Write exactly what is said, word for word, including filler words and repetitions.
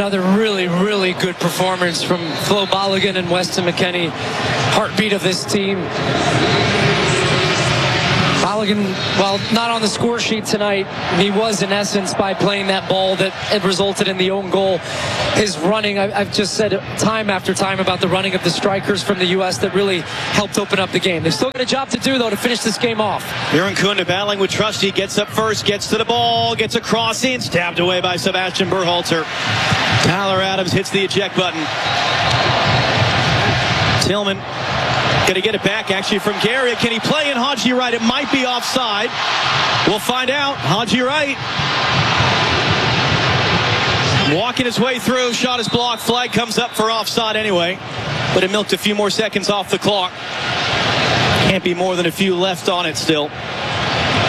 Another really, really good performance from Flo Balogun and Weston McKennie. Heartbeat of this team. Balogun, well, not on the score sheet tonight. He was, in essence, by playing that ball that it resulted in the own goal. His running, I, I've just said time after time about the running of the strikers from the U S that really helped open up the game. They've still got a job to do, though, to finish this game off. Aaron Kunda battling with Trusty, gets up first, gets to the ball, gets a cross in, stabbed away by Sebastian Berhalter. Tyler Adams hits the eject button. Tillman going to get it back, actually, from Garrett. Can he play in Haji Wright? It might be offside. We'll find out. Haji Wright walking his way through. Shot is blocked. Flag comes up for offside anyway. But it milked a few more seconds off the clock. Can't be more than a few left on it still.